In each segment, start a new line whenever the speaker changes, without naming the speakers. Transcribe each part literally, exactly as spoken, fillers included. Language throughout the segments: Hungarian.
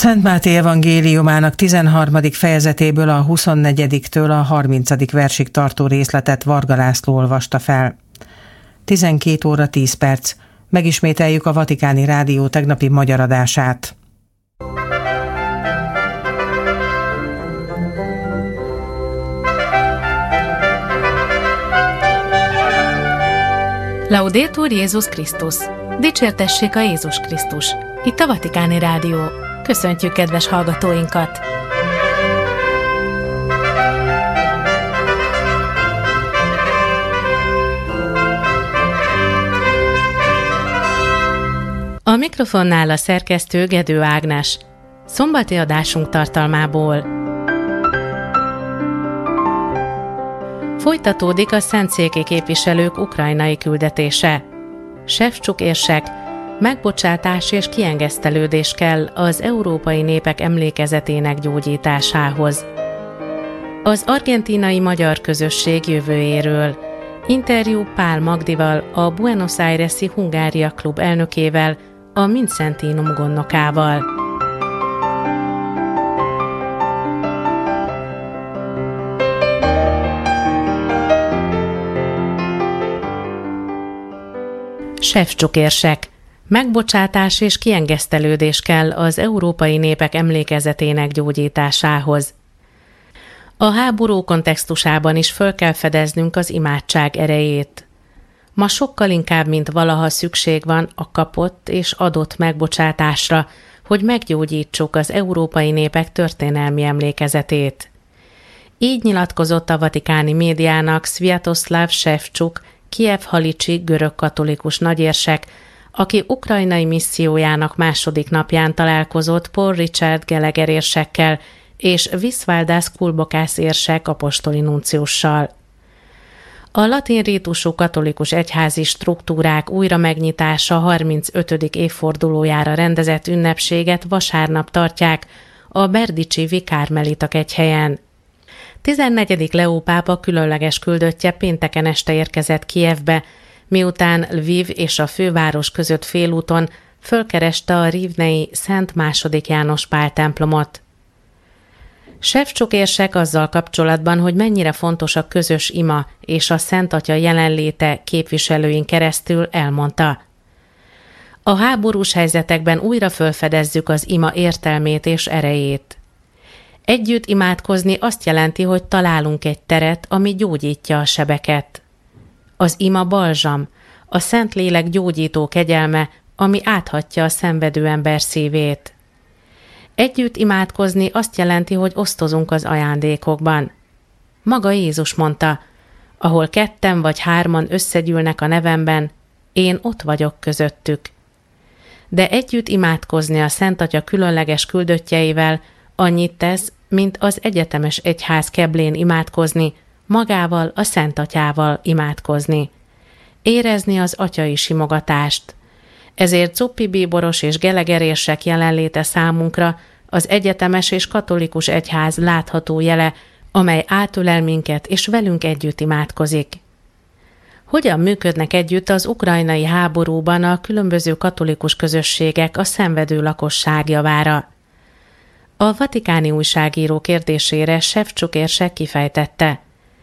Szent Máté evangéliumának tizenharmadik fejezetéből a huszonnegyediktől a harmincadik versig tartó részletet Varga László olvasta fel. tizenkét óra tíz perc. Megismételjük a Vatikáni Rádió tegnapi magyar adását.
Laudetur Jézus Krisztus! Dicsértessék a Jézus Krisztus! Itt a Vatikáni Rádió. Köszöntjük kedves hallgatóinkat! A mikrofonnál a szerkesztő Gedő Ágnes. Szombati adásunk tartalmából. Folytatódik a szentszéki képviselők ukrajnai küldetése. Sefcsuk érsek, megbocsátás és kiengesztelődés kell az európai népek emlékezetének gyógyításához. Az argentínai magyar közösség jövőjéről. Interjú Pál Magdival, a Buenos Aires-i Hungária Klub elnökével, a Mindszentinum gondnokával. Sefcsuk érsek. Megbocsátás és kiengesztelődés kell az európai népek emlékezetének gyógyításához. A háború kontextusában is föl kell fedeznünk az imádság erejét. Ma sokkal inkább, mint valaha szükség van a kapott és adott megbocsátásra, hogy meggyógyítsuk az európai népek történelmi emlékezetét. Így nyilatkozott a vatikáni médiának Sviatoslav Sefcsuk, Kijev-Halicsi görög-katolikus nagyérsek, aki ukrajnai missziójának második napján találkozott Paul Richard Gallagher érsekkel és Visvaldas Kulbokász érsek apostoli nunciussal. A latin rítusú katolikus egyházi struktúrák újra megnyitása harmincötödik évfordulójára rendezett ünnepséget vasárnap tartják a berdicsi vikármelita kegyhelyen. tizennegyedik Leó pápa különleges küldöttje pénteken este érkezett Kijevbe, miután Lviv és a főváros között félúton fölkereste a rivnei Szent második János Pál templomot. Sefcsuk érsek azzal kapcsolatban, hogy mennyire fontos a közös ima és a Szent Atya jelenléte képviselőin keresztül elmondta. A háborús helyzetekben újra fölfedezzük az ima értelmét és erejét. Együtt imádkozni azt jelenti, hogy találunk egy teret, ami gyógyítja a sebeket. Az ima balzsam, a Szentlélek gyógyító kegyelme, ami áthatja a szenvedő ember szívét. Együtt imádkozni azt jelenti, hogy osztozunk az ajándékokban. Maga Jézus mondta, ahol ketten vagy hárman összegyűlnek a nevemben, én ott vagyok közöttük. De együtt imádkozni a Szent Atya különleges küldöttjeivel annyit tesz, mint az egyetemes egyház keblén imádkozni, magával, a Szent Atyával imádkozni. Érezni az atyai simogatást. Ezért Cuppi bíboros és Gallagher érsek jelenléte számunkra az egyetemes és katolikus egyház látható jele, amely átölel minket és velünk együtt imádkozik. Hogyan működnek együtt az ukrajnai háborúban a különböző katolikus közösségek a szenvedő lakosság javára? A vatikáni újságíró kérdésére Sefcsuk érsek kifejtette.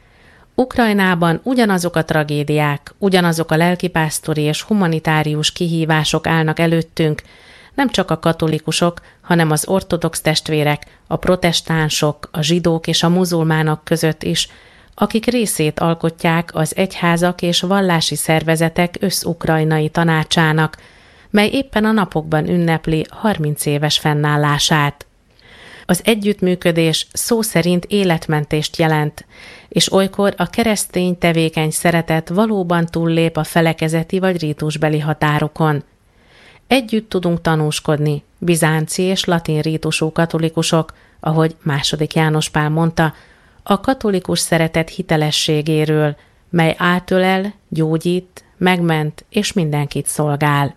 Ukrajnában ugyanazok a tragédiák, ugyanazok a lelkipásztori és humanitárius kihívások állnak előttünk, nem csak a katolikusok, hanem az ortodox testvérek, a protestánsok, a zsidók és a muzulmánok között is, akik részét alkotják az egyházak és vallási szervezetek összukrajnai tanácsának, mely éppen a napokban ünnepli harminc éves fennállását. Az együttműködés szó szerint életmentést jelent, és olykor a keresztény tevékeny szeretet valóban túllép a felekezeti vagy rítusbeli határokon. Együtt tudunk tanúskodni, bizánci és latin rítusú katolikusok, ahogy második János Pál mondta, a katolikus szeretet hitelességéről, mely átölel, gyógyít, megment és mindenkit szolgál.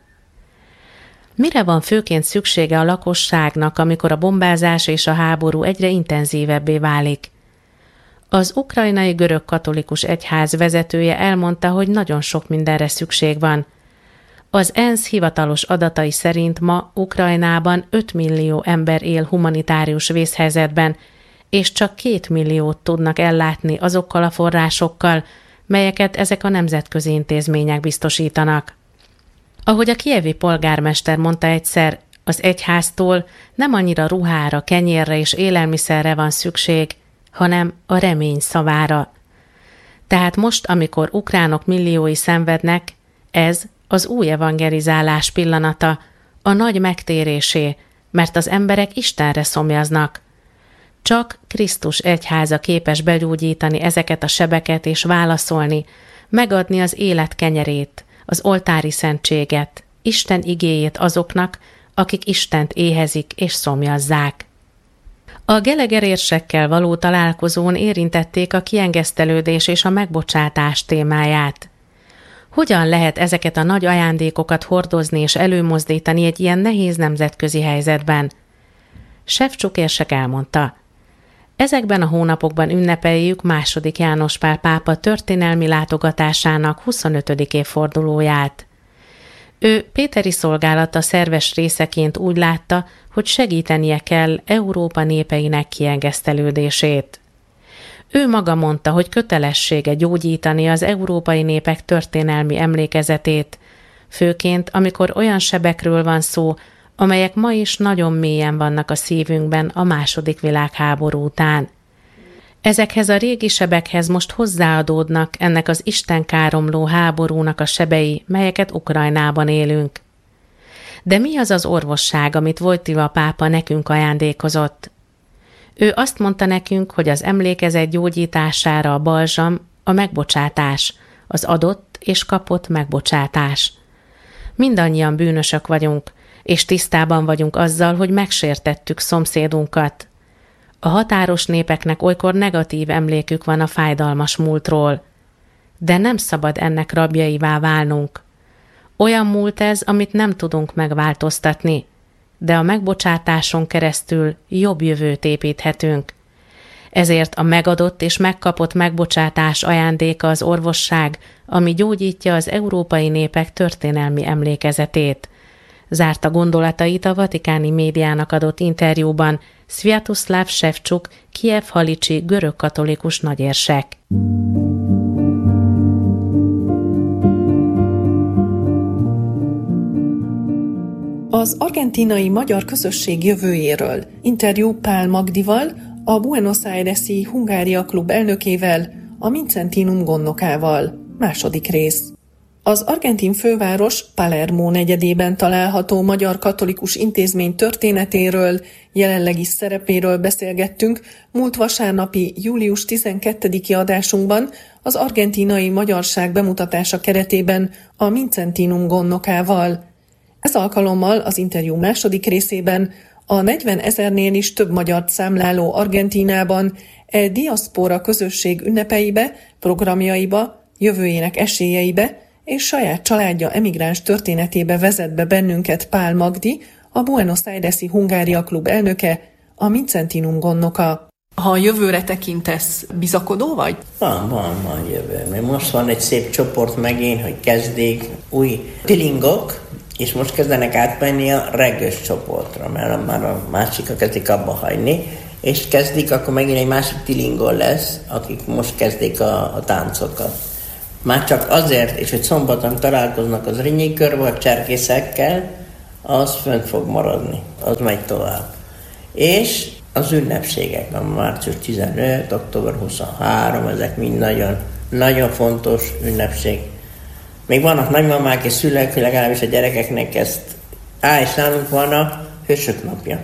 Mire van főként szüksége a lakosságnak, amikor a bombázás és a háború egyre intenzívebbé válik? Az ukrajnai görög katolikus egyház vezetője elmondta, hogy nagyon sok mindenre szükség van. Az ENSZ hivatalos adatai szerint ma Ukrajnában öt millió ember él humanitárius vészhelyzetben, és csak két milliót tudnak ellátni azokkal a forrásokkal, melyeket ezek a nemzetközi intézmények biztosítanak. Ahogy a kijevi polgármester mondta egyszer, az egyháztól nem annyira ruhára, kenyérre és élelmiszerre van szükség, hanem a remény szavára. Tehát most, amikor ukránok milliói szenvednek, ez az új evangelizálás pillanata, a nagy megtérésé, mert az emberek Istenre szomjaznak. Csak Krisztus egyháza képes begyógyítani ezeket a sebeket és válaszolni, megadni az élet kenyerét, az oltári szentséget, Isten igéjét azoknak, akik Istent éhezik és szomjazzák. A gelegerérsekkel való találkozón érintették a kiengesztelődés és a megbocsátás témáját. Hogyan lehet ezeket a nagy ajándékokat hordozni és előmozdítani egy ilyen nehéz nemzetközi helyzetben? Sefcsuk érsek elmondta, ezekben a hónapokban ünnepeljük második János Pál pápa történelmi látogatásának huszonötödik évfordulóját. Ő péteri szolgálata szerves részeként úgy látta, hogy segítenie kell Európa népeinek kiengesztelődését. Ő maga mondta, hogy kötelessége gyógyítani az európai népek történelmi emlékezetét, főként amikor olyan sebekről van szó, amelyek ma is nagyon mélyen vannak a szívünkben a második világháború után. Ezekhez a régi sebekhez most hozzáadódnak ennek az istenkáromló háborúnak a sebei, melyeket Ukrajnában élünk. De mi az az orvosság, amit Wojtyła pápa nekünk ajándékozott? Ő azt mondta nekünk, hogy az emlékezet gyógyítására a balzsam, a megbocsátás, az adott és kapott megbocsátás. Mindannyian bűnösök vagyunk, és tisztában vagyunk azzal, hogy megsértettük szomszédunkat. A határos népeknek olykor negatív emlékük van a fájdalmas múltról, de nem szabad ennek rabjaivá válnunk. Olyan múlt ez, amit nem tudunk megváltoztatni, de a megbocsátáson keresztül jobb jövőt építhetünk. Ezért a megadott és megkapott megbocsátás ajándéka az orvosság, ami gyógyítja az európai népek történelmi emlékezetét. Zárta gondolatait a vatikáni médiának adott interjúban Sviatoslav Sefcsuk, Kijev-Halicsi görögkatolikus nagyérsek.
Az argentínai magyar közösség jövőjéről interjú Pál Magdival, a Buenos Aires-i Hungária Klub elnökével, a Mincentinum gondnokával. Második rész. Az argentin főváros Palermo negyedében található magyar katolikus intézmény történetéről, jelenlegi szerepéről beszélgettünk múlt vasárnapi július tizenkettediki adásunkban az argentinai magyarság bemutatása keretében a Mincentinum gondnokával. Ez alkalommal az interjú második részében a negyven ezernél is több magyart számláló Argentínában e diaszpora közösség ünnepeibe, programjaiba, jövőjének esélyeibe és saját családja emigráns történetébe vezet be bennünket Pál Magdi, a Buenos Aires-i Hungária Klub elnöke, a Mincentinum gondnoka. Ha a jövőre tekintesz, bizakodó vagy?
Van, van, van jövő. Mert most van egy szép csoport megint, hogy kezdik új tilingok, és most kezdenek átmenni a reggős csoportra, mert már a másikat kezdik abba hagyni, és kezdik, akkor megint egy másik tilingol lesz, akik most kezdik a, a táncokat. Már csak azért, és hogy szombaton találkoznak az Rényi körbe, a cserkészekkel, az fönt fog maradni, az megy tovább. És az ünnepségek, a március tizenötödike, október huszonharmadika, ezek mind nagyon, nagyon fontos ünnepség. Még vannak nagymamák és szülők, hogy legalábbis a gyerekeknek ezt, á, és nálunk van a Hősök napja.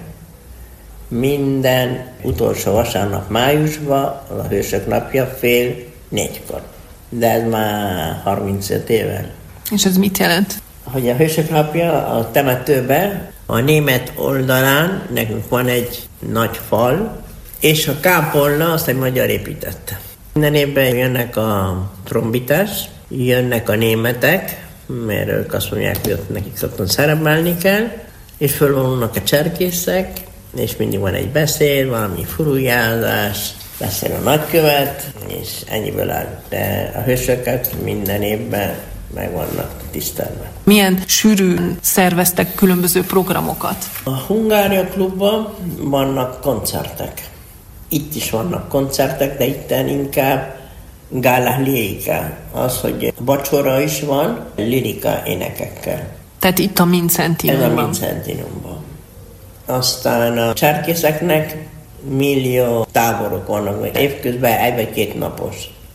Minden utolsó vasárnap májusban a Hősök napja fél négykor. De ez már harmincöt éve.
És ez mit jelent?
Hogy a Hősök napja a temetőben, a német oldalán nekünk van egy nagy fal, és a kápolna azt egy magyar építette. Minden évben jönnek a trombitás, jönnek a németek, mert ők azt mondják, hogy ott nekik otthon szerepelni kell, és fölvonulnak a cserkészek, és mindig van egy beszéd, valami furujázás, beszél a nagykövet, és ennyiből áll. De a hősöket minden évben meg vannak tisztelve.
Milyen sűrűn szerveztek különböző programokat?
A Hungária Klubban vannak koncertek. Itt is vannak koncertek, de itten inkább gála lirika. Az, hogy vacsora is van, lirika énekekkel.
Tehát itt a Mincentinumban.
Ez a Mincentinumban. Aztán a cserkészeknek millió táborok vannak, évközben egy vagy két napos.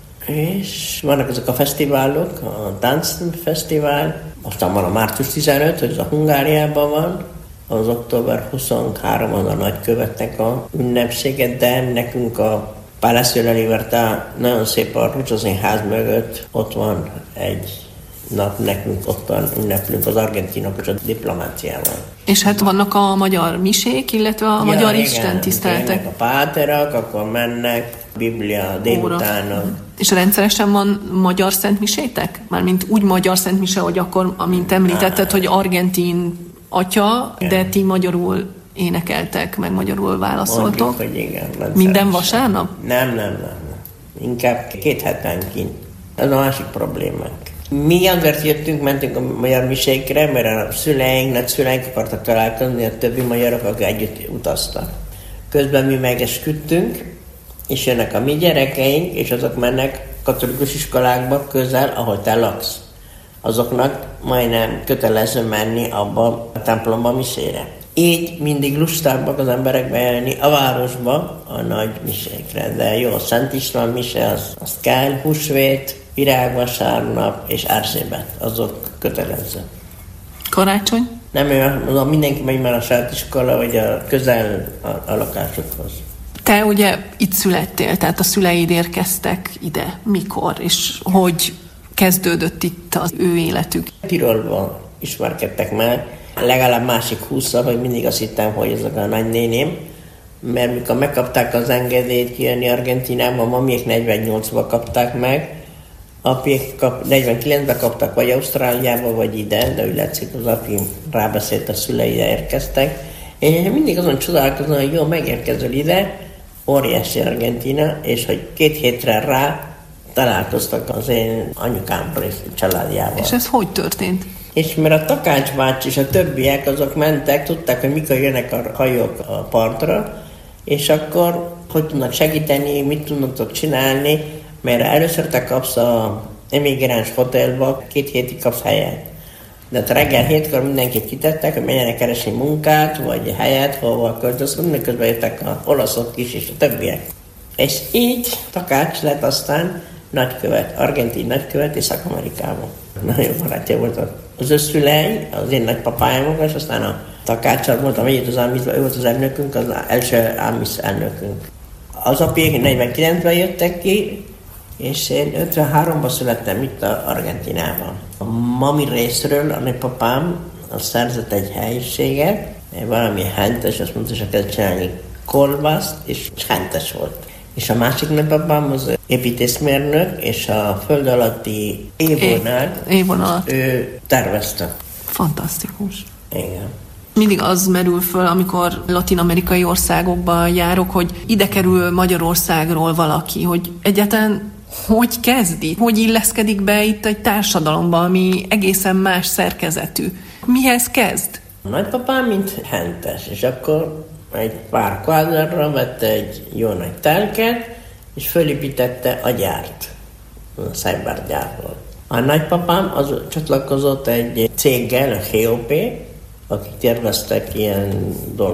És vannak ezek a fesztiválok, a Táncfesztivál, aztán van a március tizenötödike, hogy ez a Hungáriában van, az október huszonharmadika az a nagykövetnek a ünnepséget, de nekünk a Palacio de la Libertad nagyon szép a Rucsa ház mögött, ott van egy nap, nekünk ottan ünneplünk az argentinok a diplomáciával.
És hát vannak a magyar misék, illetve a ja, magyar istentiszteletek.
A páterak, akkor mennek, Biblia délutánok.
És rendszeresen van magyar szentmisétek? Mármint úgy magyar szentmise, hogy akkor, amint említetted, hogy argentin atya, igen, de ti magyarul énekeltek, meg magyarul válaszoltok.
Mondjuk, hogy igen.
Minden vasárnap?
Nem, nem, nem, nem. Inkább két hetenként. Ez a másik problémánk. Mi azért jöttünk, mentünk a magyar misékre, mert a szüleink, nagyszüleink akartak találkozni, a többi magyarok, akik együtt utaztak. Közben mi megesküdtünk, és jönnek a mi gyerekeink, és azok mennek katolikus iskolákba közel, ahol te laksz. Azoknak majdnem kötelező menni abba a templomba misére. Így mindig lustábbak az emberek bejönni a városba a nagy misékre. De jó, Szent István mise, az, azt kell, húsvét, virágvasárnap és Erzsébet, azok kötelező.
Karácsony?
Nem, ő, mindenki megy már a saját iskola, vagy a közel a, a lakásokhoz.
Te ugye itt születtél, tehát a szüleid érkeztek ide. Mikor és hogy kezdődött itt az ő életük?
Tirolban ismerkedtek meg, legalább másik húszszor, hogy mindig azt hittem, hogy ezek a nagynéném, mert mikor megkapták az engedélyt kijönni Argentinában, mamiek negyvennyolcban kapták meg, apiek kap, negyvenkilencben kaptak, vagy Ausztráliába, vagy ide, de úgy látszik, az api rábeszélt, a szülei ide érkeztek. Én mindig azon csodálkozom, hogy jó, megérkezol ide, óriási Argentina, és hogy két hétre rá találkoztak az én anyukám családjával.
És ez hogy történt?
És mert a Takács bácsi és a többiek azok mentek, tudták, hogy mikor jönnek a hajók a partra, és akkor hogy tudnak segíteni, mit tudnak csinálni, mert először te kapsz a emigráns hotelba, két hétig kapsz helyet. De reggel hétkor mindenkit kitettek, hogy menjenek keresni munkát, vagy helyet, hova költözködni, közben jöttek az olaszok is, és a többiek. És így Takács lett aztán nagykövet, argentin nagykövet Észak-Amerikában. Nagyon barátja volt az összülei, az én nagypapájámok, és aztán a Takáccsal voltam együtt az Ámiszban, ő volt az elnökünk, az első Ámisz elnökünk. Az apiek negyvenkilencben jöttek ki, és én ötvenháromban születtem itt a Argentinában. A mami részről a nagypapám az szerzett egy helyiséget, valami hentes, azt mondta, hogy kell csinálni kolbászt, és hentes volt. És a másik nagypapám az építészmérnök, és a föld alatti évvonal,
évvonalat
ő tervezte.
Fantasztikus.
Igen.
Mindig az merül föl, amikor latin-amerikai országokba járok, hogy ide kerül Magyarországról valaki, hogy egyáltalán hogy kezdi, hogy illeszkedik be itt egy társadalomba, ami egészen más szerkezetű. Mihez kezd?
A nagypapám mint hentes, és akkor egy pár kvádrra vette egy jó nagy telket, és fölépítette a gyárt, a szájbárgyárból. A nagypapám az csatlakozott egy céggel, a hé o pé, akik terveztek ilyen dolgokat.